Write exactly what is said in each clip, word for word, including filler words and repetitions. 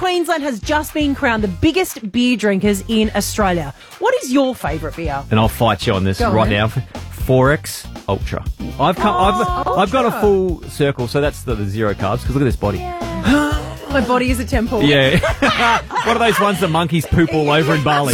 Queensland has just been crowned the biggest beer drinkers in Australia. What is your favourite beer? And I'll fight you on this Go right on. now. four X Ultra. I've come, Oh, I've, I've got a Ultra. full circle, so that's the, the zero carbs, because look at this body. My body is a temple. Yeah. What are those ones that monkeys poop all over in Bali?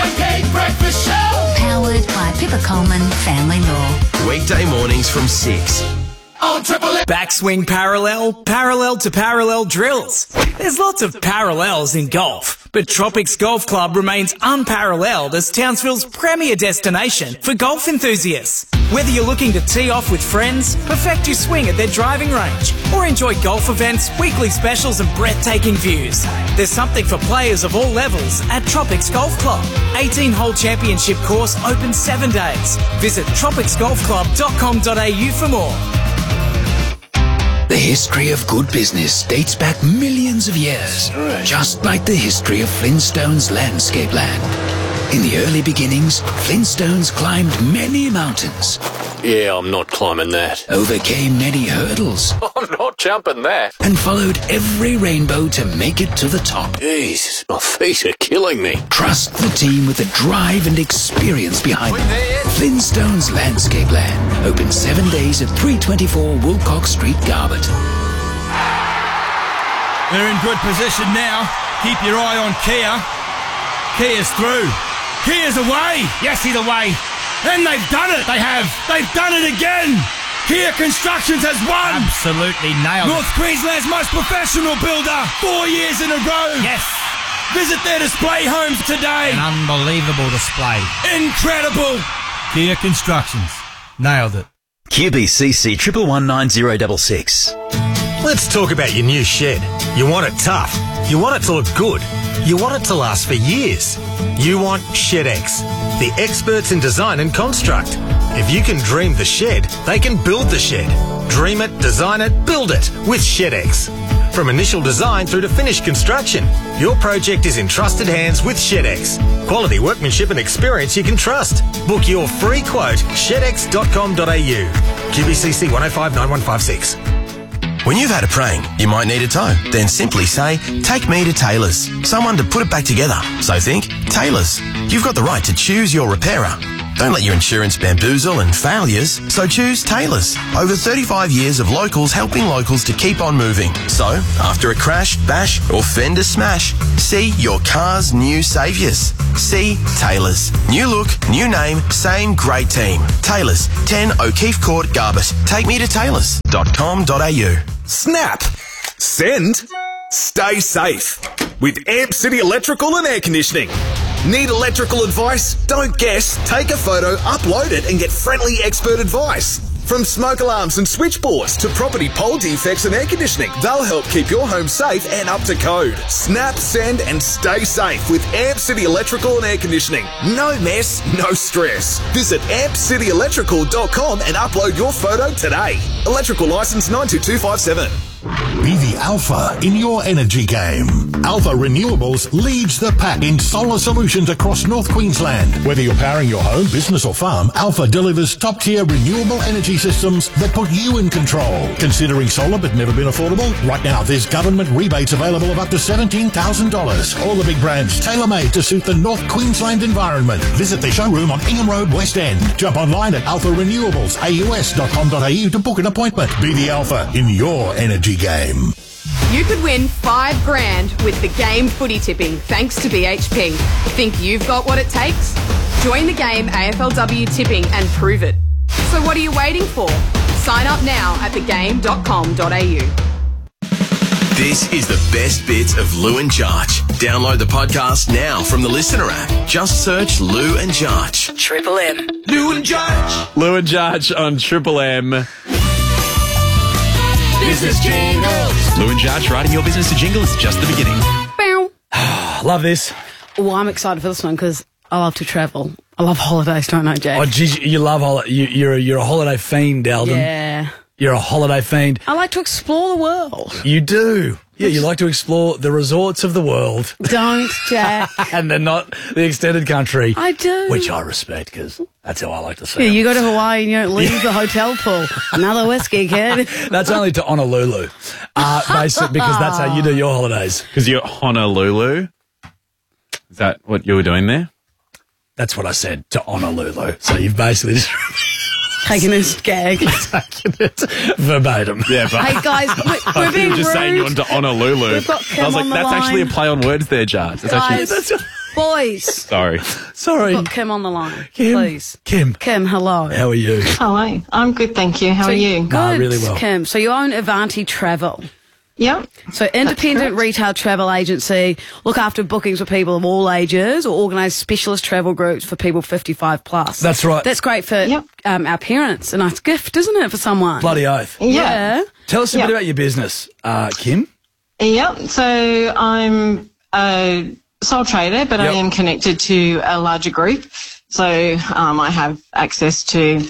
Powered by Pippa Coleman Family Law. Weekday mornings from six. On Triple M. Backswing parallel, parallel to parallel drills. There's lots of parallels in golf, but Tropics Golf Club remains unparalleled as Townsville's premier destination for golf enthusiasts. Whether you're looking to tee off with friends, perfect your swing at their driving range, or enjoy golf events, weekly specials and breathtaking views, there's something for players of all levels at Tropics Golf Club. eighteen-hole championship course open seven days. Visit tropics golf club dot com dot a u for more. The history of good business dates back millions of years, just like the history of Flintstone's landscape land. In the early beginnings, Flintstones climbed many mountains, Yeah, I'm not climbing that. overcame many hurdles, I'm not jumping that. and followed every rainbow to make it to the top. Jesus, my feet are killing me. Trust the team with the drive and experience behind them. Flintstones Landscape Land, open seven days at three twenty-four Wilcox Street, Garbutt. They're in good position now. Keep your eye on Kia. Kia's through. Kia's away. Yes, he's away. And they've done it. They have. They've done it again. Kia Constructions has won. Absolutely nailed North Queensland's most professional builder. Four years in a row. Yes. Visit their display homes today. An unbelievable display. Incredible. Kia Constructions. Nailed it. Q B C C triple one nine zero double six. Let's talk about your new shed. You want it tough. You want it to look good. You want it to last for years. You want ShedX, the experts in design and construct. If you can dream the shed, they can build the shed. Dream it, design it, build it with ShedX. From initial design through to finished construction, your project is in trusted hands with ShedX. Quality workmanship and experience you can trust. Book your free quote, shed x dot com dot a u. Q B C C one oh five nine one five six. When you've had a prank, you might need a tow. Then simply say, take me to Taylor's. Someone to put it back together. So think, Taylor's. You've got the right to choose your repairer. Don't let your insurance bamboozle and failures, so choose Taylor's. Over thirty-five years of locals helping locals to keep on moving. So, after a crash, bash or fender smash, see your car's new saviours. See Taylor's. New look, new name, same great team. Taylor's, ten O'Keefe Court, Garbutt. Take me to taylors dot com dot a u. Snap. Send. Stay safe. With Amp City Electrical and Air Conditioning. Need electrical advice? Don't guess. Take a photo, upload it, and get friendly expert advice. From smoke alarms and switchboards to property pole defects and air conditioning, they'll help keep your home safe and up to code. Snap, send, and stay safe with Amp City Electrical and Air Conditioning. No mess, no stress. Visit amp city electrical dot com and upload your photo today. Electrical license nine two two five seven. Be the alpha in your energy game. Alpha Renewables leads the pack in solar solutions across North Queensland. Whether you're powering your home, business or farm, Alpha delivers top-tier renewable energy systems that put you in control. Considering solar but never been affordable? Right now, there's government rebates available of up to seventeen thousand dollars. All the big brands tailor-made to suit the North Queensland environment. Visit their showroom on Ingham Road, West End. Jump online at alpha renewables a u s dot com dot a u to book an appointment. Be the alpha in your energy game. You could win five grand with the game footy tipping thanks to B H P. Think you've got what it takes? Join the game A F L W tipping and prove it. So what are you waiting for? Sign up now at the game dot com dot a u. This is the best bits of Lou and Jarch. Download the podcast now from the Listener app. Just search Lou and Jarch. Triple M. Lou and Jarch. Lou and Jarch on Triple M. Business jingles. Lou and Jarch writing your business a jingle is just the beginning. Love this. Well, I'm excited for this one because I love to travel. I love holidays, don't I, Jake? Oh, geez, you love holiday. You, you're a, you're a holiday fiend, Alden. Yeah. You're a holiday fiend. I like to explore the world. You do. Yeah, you like to explore the resorts of the world. Don't, Jack. And they're not the extended country. I do. Which I respect because that's how I like to see Yeah, it. you go to Hawaii and you don't leave the hotel pool. Another whiskey, kid. That's only to Honolulu, uh, basically, because that's how you do your holidays. Because you're at Honolulu. Is that what you were doing there? That's what I said, to Honolulu. So you've basically just taken this gag. taken it verbatim. Yeah, but Hey, guys, we're, I we're think being you're just rude. saying you went to Honolulu. We've got Kim I was like, on the that's line. actually a play on words there, Jar. That's Guys, actually. boys. Sorry. Sorry. We've got Kim on the line, Kim. please. Kim. Kim, hello. How are you? Hello. I'm good, thank you. How So are you? Good, No, really well. Kim. So you own Avanti Travel. Yep. So independent retail travel agency, look after bookings for people of all ages or organise specialist travel groups for people fifty-five plus. That's right. That's great for um, our parents. A nice gift, isn't it, for someone? Bloody oath. Yeah. Tell us a Yeah. bit about your business, uh, Kim. Yep. So I'm a sole trader, but Yep. I am connected to a larger group. So um, I have access to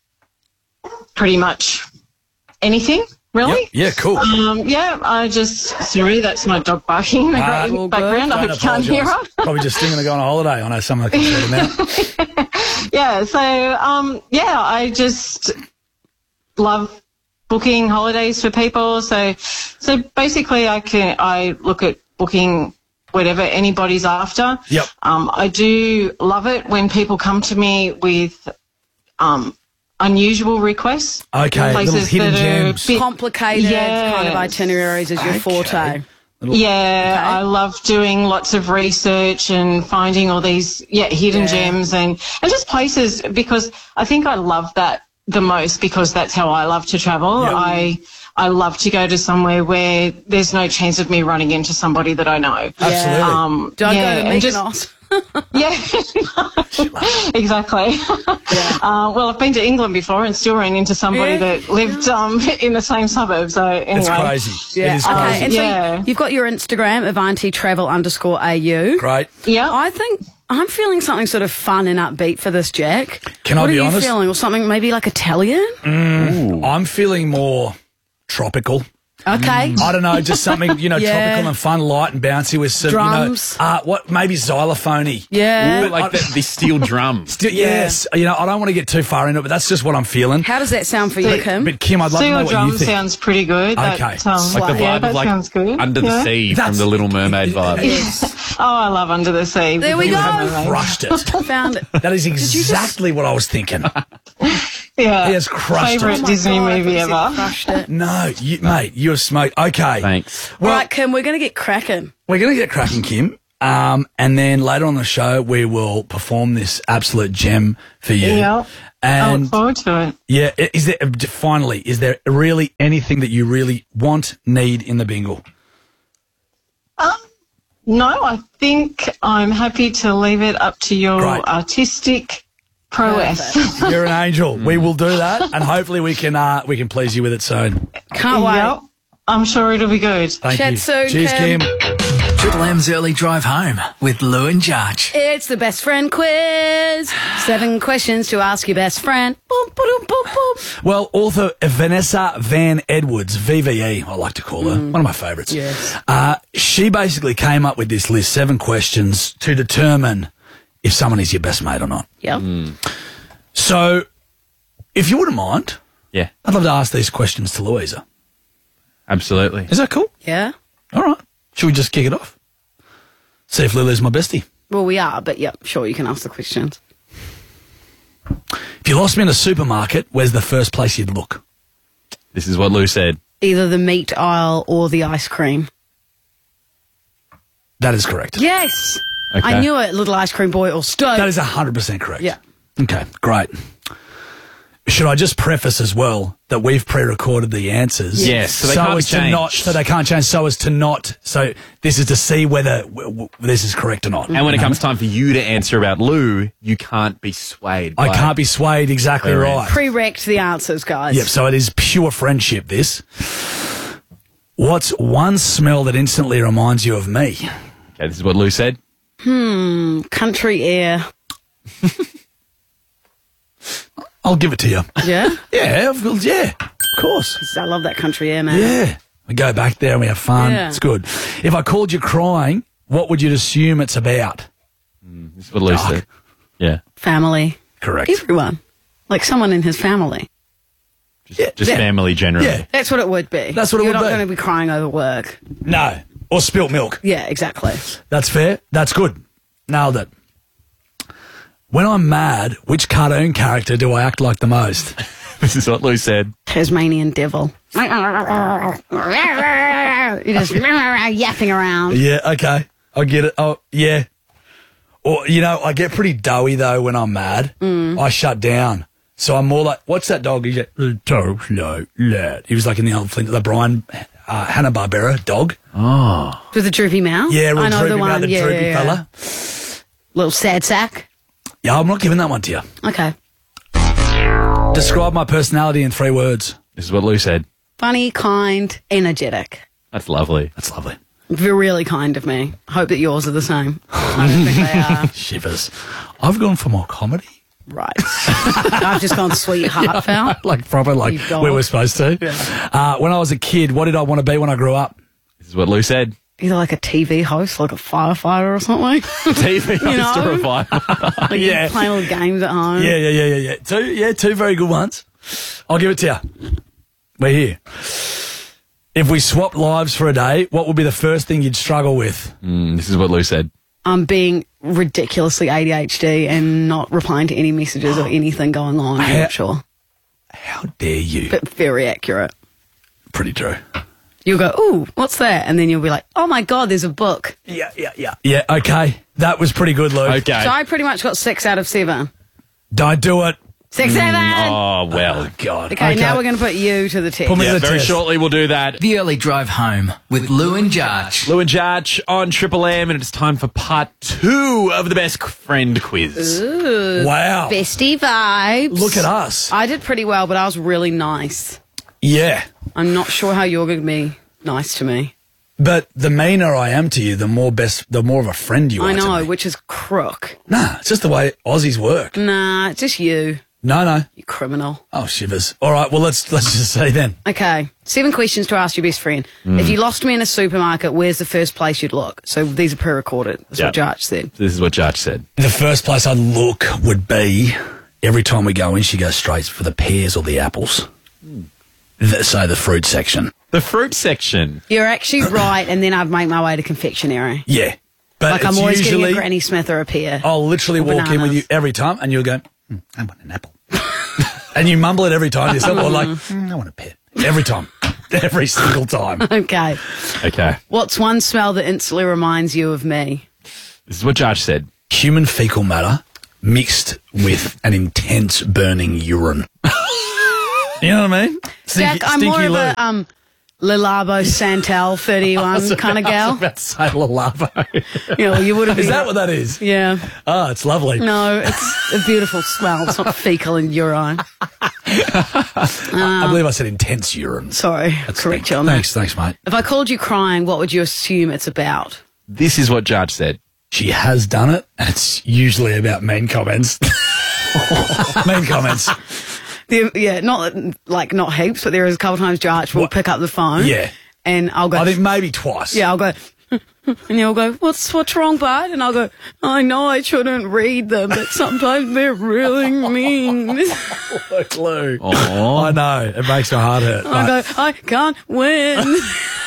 pretty much anything. Really? Yep. Yeah, cool. Um, yeah, I just, sorry, that's my dog barking in the Ah, gra- all background. I Don't hope you can't hear her. apologise. Probably just thinking of going on holiday. I know some of the kids now. Yeah, so, um, yeah, I just love booking holidays for people. So, so basically I can, I look at booking whatever anybody's after. Yep. Um, I do love it when people come to me with, um, unusual requests. Okay, Places little hidden that are a gems. bit- Complicated kind of Yes. itineraries is your forte. Yeah, I love doing lots of research and finding all these yeah hidden Yeah. gems and, and just places because I think I love that the most because that's how I love to travel. I I love to go to somewhere where there's no chance of me running into somebody that I know. Absolutely. Um, Don't yeah, go to and just- Mykonos. yeah, exactly. Uh, well, I've been to England before and still ran into somebody Yeah. that lived um, in the same suburb. So anyway, It's crazy. Yeah. It is Okay. crazy. And Yeah. so you've got your Instagram, Avanti Travel underscore A U. Great. Yeah. I think I'm feeling something sort of fun and upbeat for this, Jack. Can I what be are you honest? feeling? Or something maybe like Italian? Mm, I'm feeling more tropical. Okay. I don't know, just something, you know, Yeah. tropical and fun, light and bouncy with some, Drums. you know, uh, what, maybe xylophony. Yeah. Ooh, like the, the steel drum. Still, yes. You know, I don't want to get too far into it, but that's just what I'm feeling. How does that sound for you, Kim? But Kim, I'd love to know Steel what drum you think. sounds pretty good. That, Okay. um, Like the yeah, vibe that of like sounds good. Under the Yeah. Sea That's- from the Little Mermaid vibe. Oh, I love Under the Sea. There we You go. have crushed it. Found it. That is exactly what I was thinking. Yeah. He has crushed Favorite it. Oh my Disney God, I movie thought you said ever. crushed it. No, you, mate, you're smoked. Okay. Thanks. All right, Kim, we're going to get cracking. We're going to get cracking, Kim. Um, and then later on the show, we will perform this absolute gem for you. Yeah. I And look forward to it. yeah, i- is there, finally, is there really anything that you really want, need in the bingle? Um, no, I think I'm happy to leave it up to your Great. artistic prowess. You're an angel. We will do that, and hopefully we can uh, we can please you with it soon. Can't wait. Yep. I'm sure it'll be good. Thank Chat you. soon, Cheers, Kim. Kim. Triple M's Early Drive Home with Lou and Jarge. It's the best friend quiz. Seven questions to ask your best friend. Boom, boom, boom, boom. Well, author Vanessa Van Edwards, V V E, I like to call her, one of my favourites. Yes. Uh, she basically came up with this list, seven questions, to determine if someone is your best mate or not. Yep. So, if you wouldn't mind, Yeah, I'd love to ask these questions to Louisa. absolutely. Is that cool? Yeah. All right. Should we just kick it off? See if Lily's my bestie. Well, we are, but yep, sure, you can ask the questions. If you lost me in a supermarket, where's the first place you'd look? This is what Lou said. Either the meat aisle or the ice cream. That is correct. Yes. Okay. I knew it, little ice cream boy or stone. That is one hundred percent correct. Yeah. Okay, great. Should I just preface as well that we've pre-recorded the answers? Yes, so they can't as be to changed. not, so they can't change. So as to not. So this is to see whether w- w- this is correct or not. And when it comes time for you to answer about Lou, you can't be swayed. I by can't be swayed. Exactly Very right. Pre-rect the answers, guys. Yep. So it is pure friendship. This. What's one smell that instantly reminds you of me? Okay, this is what Lou said. Hmm, country air. I'll give it to you. Yeah? Yeah, of course. Yeah, of course. I love that country air, man. Yeah. We go back there and we have fun. Yeah. It's good. If I called you crying, what would you assume it's about? This is what Lou said. Yeah. Family. Correct. Everyone. Like someone in his family. Just, just family generally. Yeah. That's what it would be. That's what it You're would not be. going to be crying over work. No. Or spilt milk. Yeah, exactly. That's fair. That's good. Nailed it. When I'm mad, which cartoon character do I act like the most? This is what Lou said. Tasmanian devil. You're just yapping around. Yeah, okay. I get it. Oh, yeah. Or, you know, I get pretty doughy, though, when I'm mad. Mm. I shut down. So I'm more like, what's that dog? He's like, "Toe, no, lad." He was like in the old Flint, the Brian uh, Hanna-Barbera dog. Oh. With the droopy mouth? Yeah, real I know droopy the one. mouth, the yeah, droopy yeah, yeah. fella. Little sad sack. Yeah, I'm not giving that one to you. Okay. Describe my personality in three words. This is what Lou said. Funny, kind, energetic. That's lovely. That's lovely. You're really kind of me. Hope that yours are the same. I don't think they are. Shivers. I've gone for more comedy. Right. I've just gone sweet heartfelt. Like proper, like You dog. we were supposed to. Uh, when I was a kid, what did I want to be when I grew up? This is what Lou said. Either like a T V host, like a firefighter or something. T V You host know? or a fire. Like Yeah. you're playing little games at home. Yeah, yeah, yeah, yeah, yeah. Two, yeah, two very good ones. I'll give it to you. We're here. If we swapped lives for a day, what would be the first thing you'd struggle with? Mm, this is what Lou said. I'm being ridiculously A D H D and not replying to any messages or anything going on. I'm How- not sure. How dare you? But very accurate. Pretty true. You'll go, ooh, what's that? And then you'll be like, oh my God, there's a book. Yeah, yeah, yeah. Yeah, okay. That was pretty good, Lou. Okay. So I pretty much got six out of seven. Don't do it. Six, seven. Oh, well. God. Okay, now we're going to put you to the test. Put me Yeah, to the very test. shortly we'll do that. The early drive home with Lou and Jarch. Lou and Jarch on Triple M, and it's time for part two of the best friend quiz. Ooh. Wow. Bestie vibes. Look at us. I did pretty well, but I was really nice. Yeah. I'm not sure how you're going to be nice to me. But the meaner I am to you, the more best, the more of a friend you are I to know, me. which is crook. Nah, it's just the way Aussies work. Nah, it's just you, No, no. you criminal. Oh, shivers. All right, well, let's let's just say then. Okay, seven questions to ask your best friend. Mm. If you lost me in a supermarket, where's the first place you'd look? So these are pre-recorded. That's what Yep. Jarch said. This is what Jarch said. The first place I'd look would be, every time we go in, she goes straight for the pears or the apples. The, so the fruit section. The fruit section. You're actually right, and then I'd make my way to confectionery. Yeah. But Like I'm it's always usually, getting a Granny Smith or a pear. I'll literally Or walk in with bananas. you every time and you'll go, mm, I want an apple. And you mumble it every time to yourself, or like, mm, I want a pear. Every time. Every single time. Okay. Okay. What's one smell that instantly reminds you of me? This is what Jarch said. Human fecal matter mixed with an intense burning urine. You know what I mean? Jack, I'm more of Lou. a um, Lilabo Santel thirty-one kind of I gal. was about to say Lalavo. You know, you would have Is been- that what that is? Yeah. Oh, it's lovely. No, it's a beautiful smell. It's not fecal and urine. I believe I said intense urine. Sorry, correct you on Thanks, that. thanks, mate. If I called you crying, what would you assume it's about? This is what Jarch said. She has done it, and it's usually about mean comments. mean comments. The, yeah, not like not heaps, but there is a couple times Jarch will What? pick up the phone. Yeah. And I'll go. I think maybe twice. Yeah, I'll go. And you'll go, what's what's wrong, bud? And I'll go, I know I shouldn't read them, but sometimes they're really mean. Look, Lou. Aw. I know. It makes my heart hurt. I but- go, I can't win.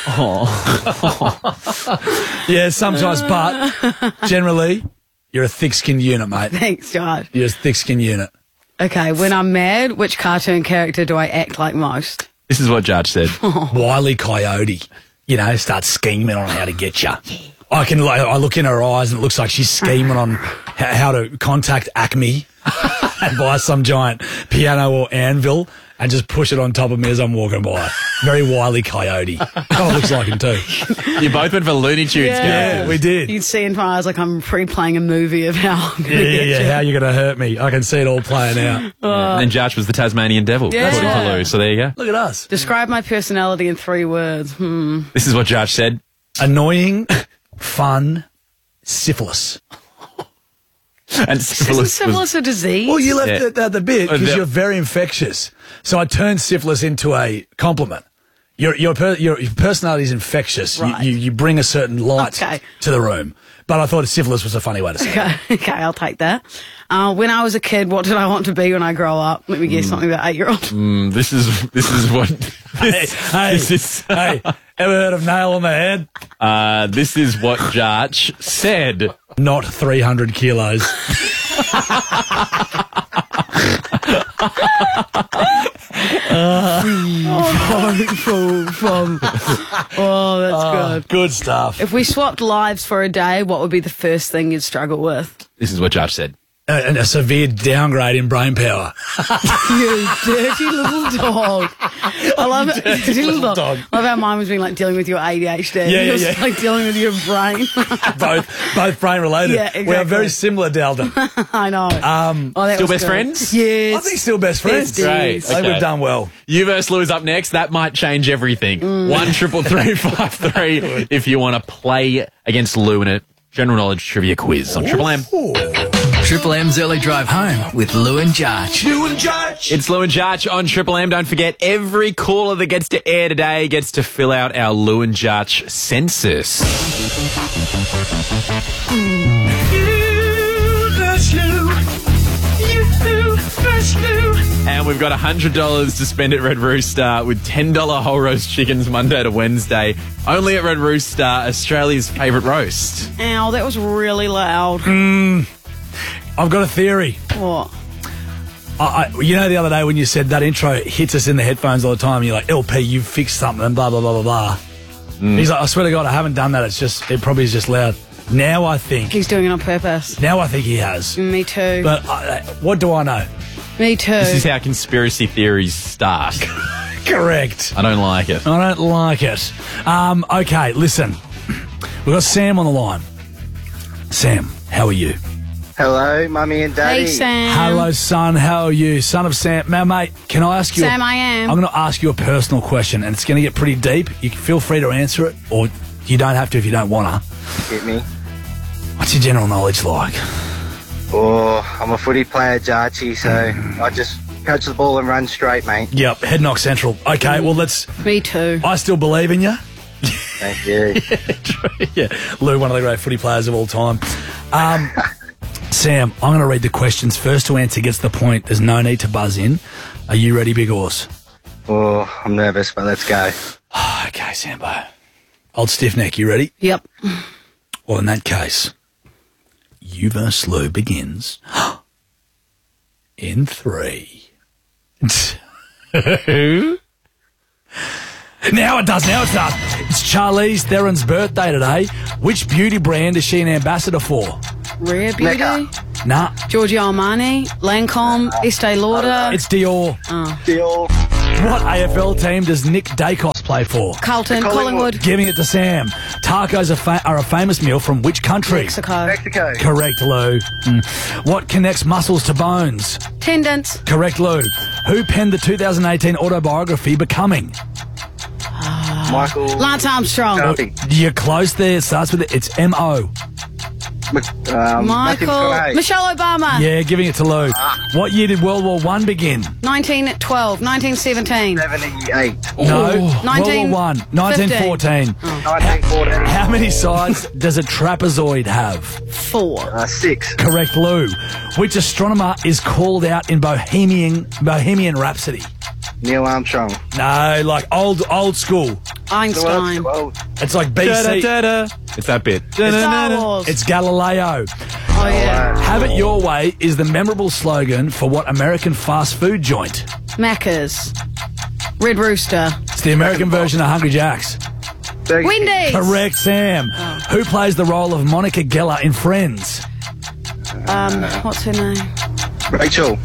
yeah, sometimes, but generally, you're a thick-skinned unit, mate. Thanks, Jarch. You're a thick-skinned unit. Okay, when I'm mad, which cartoon character do I act like most? This is what Jarch said. Wile E. Coyote, you know, starts scheming on how to get you. I can, like, I look in her eyes and it looks like she's scheming on how, how to contact Acme and buy some giant piano or anvil and just push it on top of me as I'm walking by. Very Wile E. Coyote. Kind of looks like him too. You both went for Looney Tunes Yeah. characters. Yeah, we did. You'd see in my eyes like I'm pre-playing a movie of how I'm Yeah, gonna yeah, get yeah. you. How you going to hurt me? I can see it all playing out. Yeah. And then Jarch was the Tasmanian devil, Yeah. according to Lou. So there you go. Look at us. Describe my personality in three words. Hmm. This is what Jarch said. Annoying, fun, syphilis. And Isn't syphilis was, syphilis a disease? Well, you left Yeah. it at the bit Uh, because the- you're very infectious. So I turned syphilis into a compliment. Your your per, your, your personality is infectious. Right. You, you you bring a certain light Okay. to the room. But I thought syphilis was a funny way to say it. Okay, okay, I'll take that. Uh, when I was a kid, what did I want to be when I grow up? Let me guess something about eight-year-old. Mm, this is this is what. This, Hey, this is. hey, ever heard of nail on the head? Uh, this is what Jarch said. Not three hundred kilos. oh, from, oh, that's Oh, good. Good stuff. If we swapped lives for a day, what would be the first thing you'd struggle with? This is what Jarch said. Uh, and a severe downgrade in brain power. You dirty little dog. I love it. dirty Dirty little little dog. dog. I love how mine was being like dealing with your A D H D. Yeah, yeah, Yours yeah. was, like dealing with your brain. both both brain related. Yeah, We are very exactly. similar, Delta. I know. Um, Oh, that Still was best good. friends? Yes. I think still best friends. Besties. Great. I think Okay. we've done well. You versus Lou is up next. That might change everything. Mm. One triple three five three if you want to play against Lou in a general knowledge trivia quiz on Triple M. Triple M's Early Drive Home with Lou and Jarch. Lou and Jarch. It's Lou and Jarch on Triple M. Don't forget, every caller that gets to air today gets to fill out our Lou and Jarch census. And we've got one hundred dollars to spend at Red Rooster with ten dollars whole roast chickens Monday to Wednesday. Only at Red Rooster, Australia's favourite roast. Ow, that was really loud. Mm, I've got a theory. What? I, I, you know, the other day when you said that intro hits us in the headphones all the time, you're like, L P, you've fixed something, and blah, blah, blah, blah, blah. Mm. He's like, I swear to God, I haven't done that. It's just, it probably is just loud. Now I think, He's doing it on purpose. now I think he has. Me too. But I, what do I know? Me too. This is how conspiracy theories start. Correct. I don't like it. I don't like it. Um, okay, listen. We've got Sam on the line. Sam, how are you? Hello, Mummy and Daddy. Hey, Sam. Hello, son. How are you? Son of Sam. Now, mate, can I ask you... Sam, I am. I'm going to ask you a personal question, and it's going to get pretty deep. You can feel free to answer it, or you don't have to if you don't want to. Hit me. What's your general knowledge like? Oh, I'm a footy player, Jarchy, so I just catch the ball and run straight, mate. Yep, Head Knock Central. Okay, well, let's... Me too. I still believe in you. Thank you. Yeah, Lou, one of the great footy players of all time. Um, Sam, I'm going to read the questions. First to answer gets the point. There's no need to buzz in. Are you ready, Big Horse? Oh, I'm nervous, but let's go. Okay, Sambo. Old stiff neck, you ready? Yep. Well, in that case, you versus Lou begins in three, two. Now it does, now it does. It's Charlize Theron's birthday today. Which beauty brand is she an ambassador for? Rare Beauty. Mecca. Nah, Giorgio Armani. Lancome. Estee Lauder. it's Dior. Oh. Deal. What A F L team does Nick Dacos play for? Carlton. Collingwood. Collingwood. Giving it to Sam. Tacos are, fa- are a famous meal from which country? Mexico. Mexico. Correct, Lou. Mm. What connects muscles to bones? Tendons. Correct, Lou. Who penned the two thousand eighteen autobiography Becoming? Michael. Lance Armstrong. Darby. You're close there. It starts with it. It's M O. Mc- um, Matthew Michael. McConaughey. Michelle Obama. Yeah, giving it to Lou. What year did World War One begin? nineteen twelve. nineteen seventeen. seventy-eight. No. World War nineteen One. nineteen fourteen. nineteen fourteen. How many sides does a trapezoid have? Four. Uh, six. Correct, Lou. Which astronomer is called out in Bohemian Bohemian Rhapsody? Neil Armstrong. No, like old old school. Einstein. Well, It's like B C. Da-da-da-da. It's that bit. Star Wars. It's Galileo. Oh, yeah. Have it your way is the memorable slogan for what American fast food joint? Macca's. Red Rooster. It's the American version of Hungry Jack's. Burger King. Wendy's. Correct, Sam. Who plays the role of Monica Geller in Friends? Um, what's her name? Rachel.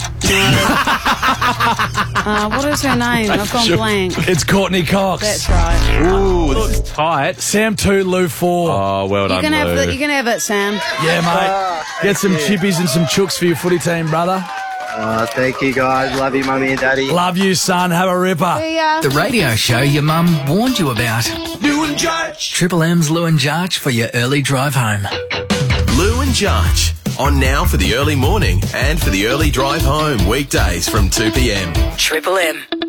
Uh, what is her name? I've gone Sure. blank. It's Courtney Cox. That's right. Ooh, this is tight. Sam two, Lou four. Oh, well You done, can have Lou. the, you can have it, Sam. Yeah, mate. Get some chippies and some chooks for your footy team, brother. Uh, thank you, guys. Love you, Mummy and Daddy. Love you, son. Have a ripper. See ya. The radio show your mum warned you about. Lou and Jarch. Triple M's Lou and Jarch for your early drive home. Lou and Jarch. On now for the early morning and for the early drive home weekdays from two p.m. Triple M.